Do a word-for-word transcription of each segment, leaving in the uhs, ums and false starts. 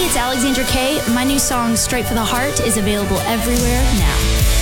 it's Alexandra Kay. My new song, Straight for the Heart, is available everywhere now.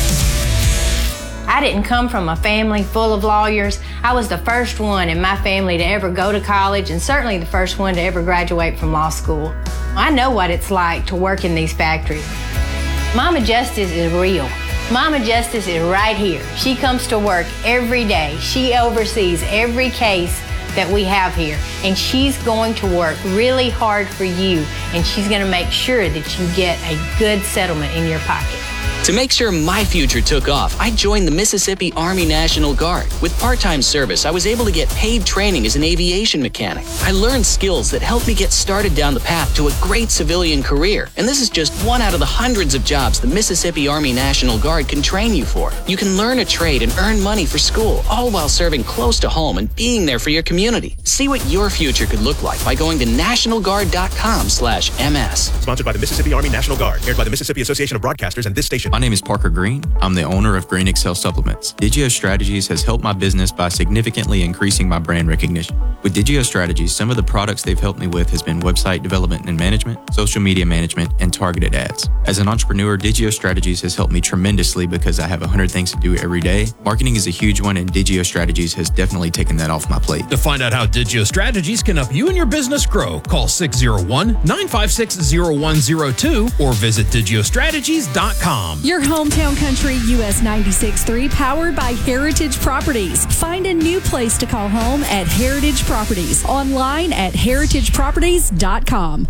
I didn't come from a family full of lawyers. I was the first one in my family to ever go to college and certainly the first one to ever graduate from law school. I know what it's like to work in these factories. Mama Justice is real. Mama Justice is right here. She comes to work every day. She oversees every case that we have here, and she's going to work really hard for you, and she's going to make sure that you get a good settlement in your pocket. To make sure my future took off, I joined the Mississippi Army National Guard. With part-time service, I was able to get paid training as an aviation mechanic. I learned skills that helped me get started down the path to a great civilian career. And this is just one out of the hundreds of jobs the Mississippi Army National Guard can train you for. You can learn a trade and earn money for school, all while serving close to home and being there for your community. See what your future could look like by going to national guard dot com slash M S. Sponsored by the Mississippi Army National Guard. Aired by the Mississippi Association of Broadcasters and this station. My name is Parker Green. I'm the owner of Green Excel Supplements. Digio Strategies has helped my business by significantly increasing my brand recognition. With Digio Strategies, some of the products they've helped me with has been website development and management, social media management, and targeted ads. As an entrepreneur, Digio Strategies has helped me tremendously because I have one hundred things to do every day. Marketing is a huge one, and Digio Strategies has definitely taken that off my plate. To find out how Digio Strategies can help you and your business grow, call six oh one, nine five six, oh one oh two or visit digio strategies dot com. Your hometown country, U S ninety-six point three, powered by Heritage Properties. Find a new place to call home at Heritage Properties. Online at heritage properties dot com.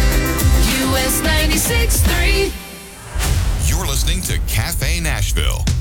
U S ninety-six point three. You're listening to Cafe Nashville.